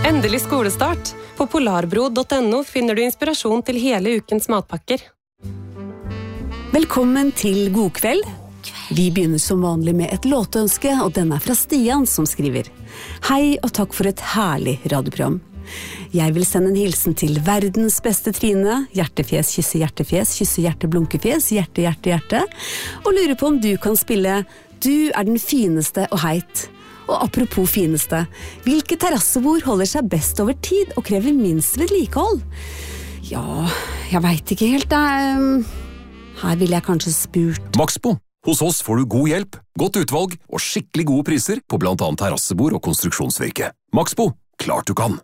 Endelig skolestart. På polarbro.no finner du inspirasjon til hele ukens matpakker. Velkommen til God kveld. Vi begynner som vanlig med et låtønske, og den fra Stian som skriver. Hei og takk for et herlig radioprogram. Jeg vil sende en hilsen til verdens beste Trine, hjertefjes, kysse hjerte, blunkefjes, hjerte, hjerte, hjerte, og lurer på om du kan spille Du den fineste og heit. Og apropos fineste, hvilke terrassebord holder seg best over tid og krever minst vedlikehold? Ja, jeg vet ikke helt, her vil jeg kanskje spurt. Maxbo. Hos oss får du god hjelp, godt utvalg og skikkelig gode priser på blant annet terrassebord og konstruksjonsvirke. Maxbo. Klart du kan.